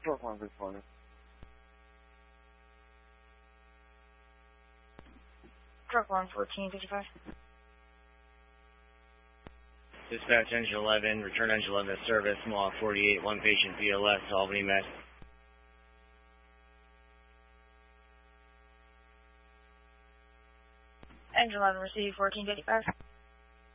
Truck 1 responding. Truck 1, 1455. Dispatch engine 11, return engine 11 to service, Mohawk 48, one patient VLS, Albany, Mass. Engine 11 received 1455.